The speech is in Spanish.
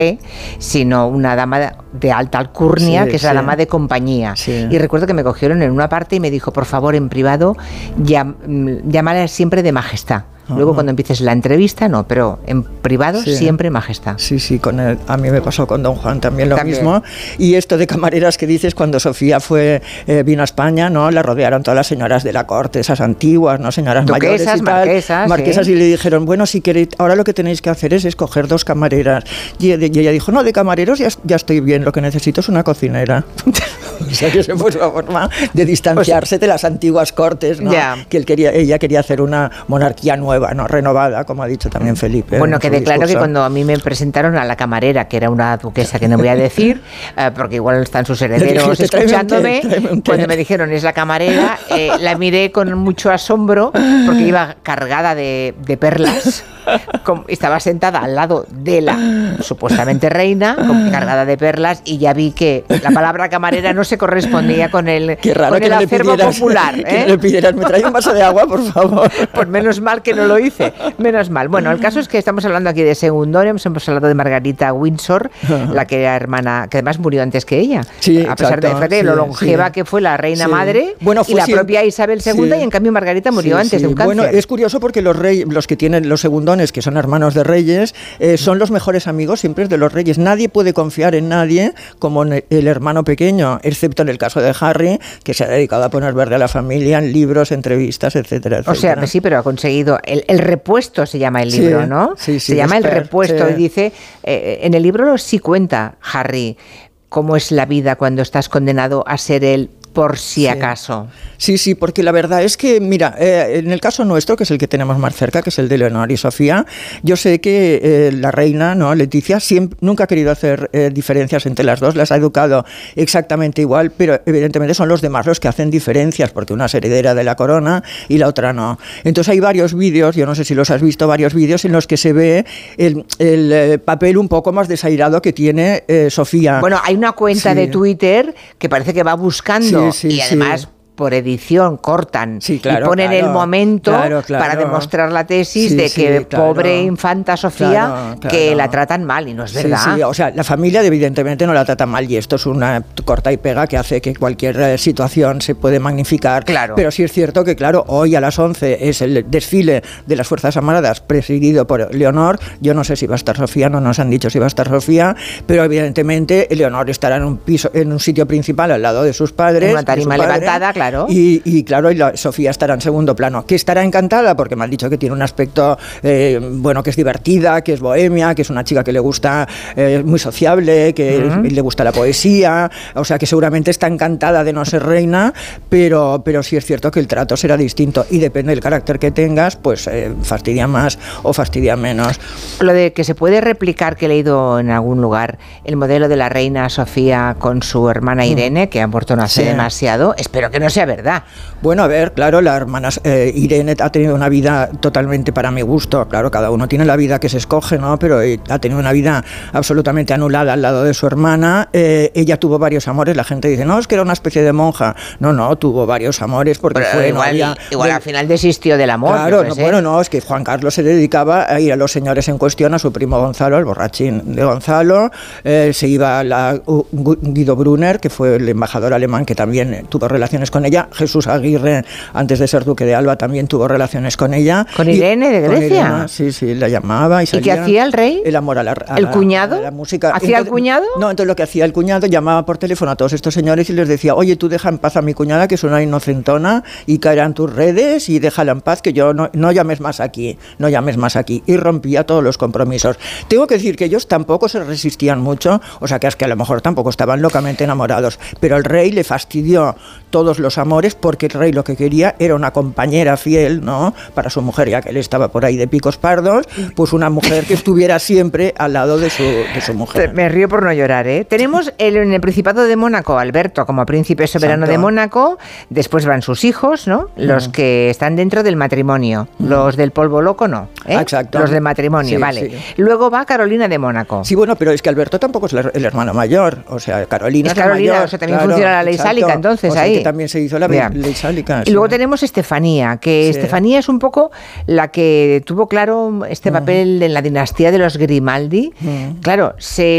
sino una dama de alta alcurnia, que es la dama de compañía. Sí. Y recuerdo que me cogieron en una parte y me dijo, por favor, en privado, llámala siempre de majestad. Luego cuando empieces la entrevista, no, pero en privado siempre majestad. Sí, a mí me pasó con don Juan también lo mismo. Y esto de camareras que dices, cuando Sofía vino a España, ¿no? La rodearon todas las señoras de la corte, esas antiguas, ¿no? Señoras mayores y tal. Marquesas, y le dijeron, bueno, si queréis, ahora lo que tenéis que hacer es escoger 2 camareras. Y ella dijo, no, de camareros ya estoy bien, lo que necesito es una cocinera. O sea, que se fue su forma de distanciarse de las antiguas cortes, ¿no? Que ella quería hacer una monarquía nueva, ¿no? Renovada, como ha dicho también Felipe. Bueno, quede claro que cuando a mí me presentaron a la camarera, que era una duquesa que no voy a decir, porque igual están sus herederos escuchándome, cuando me dijeron es la camarera, la miré con mucho asombro porque iba cargada de perlas. Estaba sentada al lado de la supuestamente reina, cargada de perlas, y ya vi que la palabra camarera no se correspondía con el acervo popular. Que le pidieras, ¿me trae un vaso de agua, por favor? Pues menos mal que no lo hice, menos mal. Bueno, el caso es que estamos hablando aquí de Segundón, hemos hablado de Margarita Windsor, la que era hermana, que además murió antes que ella, a pesar de lo longeva que fue la reina madre, y la propia Isabel II, y en cambio Margarita murió antes de un cáncer. Bueno, es curioso porque los que tienen los segundones, que son hermanos de reyes, son los mejores amigos siempre de los reyes. Nadie puede confiar en nadie como en el hermano pequeño, excepto en el caso de Harry, que se ha dedicado a poner verde a la familia en libros, entrevistas, etcétera, etcétera. O sea, sí, pero ha conseguido el repuesto, se llama el libro, ¿no? Se llama El repuesto, y dice, en el libro sí cuenta Harry cómo es la vida cuando estás condenado a ser el por si acaso. Sí, porque la verdad es que, mira, en el caso nuestro, que es el que tenemos más cerca, que es el de Leonor y Sofía, yo sé que la reina, ¿no? Leticia, nunca ha querido hacer diferencias entre las dos, las ha educado exactamente igual, pero evidentemente son los demás los que hacen diferencias, porque una es heredera de la corona y la otra no. Entonces hay varios vídeos, yo no sé si los has visto, varios vídeos en los que se ve el papel un poco más desairado que tiene Sofía. Bueno, hay una cuenta de Twitter que parece que va buscando y además por edición cortan y ponen el momento para demostrar la tesis de que pobre infanta Sofía que la tratan mal, y no es verdad. O sea, la familia evidentemente no la trata mal, y esto es una corta y pega que hace que cualquier situación se puede magnificar, pero sí es cierto que hoy a las 11 es el desfile de las Fuerzas Armadas presidido por Leonor. Yo no sé si va a estar Sofía, no nos han dicho si va a estar Sofía, pero evidentemente Leonor estará en un sitio principal al lado de sus padres, en una tarima levantada, Y Sofía estará en segundo plano, que estará encantada porque me han dicho que tiene un aspecto que es divertida, que es bohemia, que es una chica que le gusta, muy sociable, que le gusta la poesía, o sea que seguramente está encantada de no ser reina, pero sí es cierto que el trato será distinto, y depende del carácter que tengas, pues fastidia más o fastidia menos. Lo de que se puede replicar, que he leído en algún lugar, el modelo de la reina Sofía con su hermana Irene, que ha muerto no hace demasiado, espero que no sea verdad. Bueno, a ver, claro, la hermana Irene ha tenido una vida totalmente para mi gusto, claro, cada uno tiene la vida que se escoge, ¿no? Pero ha tenido una vida absolutamente anulada al lado de su hermana. Ella tuvo varios amores, la gente dice, no, es que era una especie de monja. No, tuvo varios amores porque igual al final desistió del amor. Claro, es que Juan Carlos se dedicaba a ir a los señores en cuestión, a su primo Gonzalo, el borrachín de Gonzalo, se iba Guido Brunner, que fue el embajador alemán, que también tuvo relaciones con ella. Jesús Aguirre, antes de ser duque de Alba, también tuvo relaciones con ella. ¿Con Irene de Grecia? Sí, la llamaba. ¿Y qué hacía el rey? El amor ¿El cuñado? a la música. ¿Hacía el cuñado? No, entonces lo que hacía el cuñado, llamaba por teléfono a todos estos señores y les decía, oye, tú deja en paz a mi cuñada, que es una inocentona, y caerá en tus redes, y déjala en paz, que yo no llames más aquí. Y rompía todos los compromisos. Tengo que decir que ellos tampoco se resistían mucho, o sea, que es que a lo mejor tampoco estaban locamente enamorados, pero el rey le fastidió todos los amores, porque el rey lo que quería era una compañera fiel, ¿no?, para su mujer, ya que él estaba por ahí de picos pardos, pues una mujer que estuviera siempre al lado de su mujer. Me río por no llorar, ¿eh? Tenemos en el Principado de Mónaco Alberto como príncipe soberano de Mónaco, después van sus hijos, ¿no?, los que están dentro del matrimonio, los del polvo loco no, Exacto. Los del matrimonio, vale. Luego va Carolina de Mónaco. Sí, bueno, pero es que Alberto tampoco es el hermano mayor, o sea, Carolina es la mayor. O sea, también funciona la ley sálica, entonces, ahí. Que también se hizo la ley sálica. Y luego tenemos Estefanía, que Estefanía es un poco la que tuvo claro este papel en la dinastía de los Grimaldi. Claro, se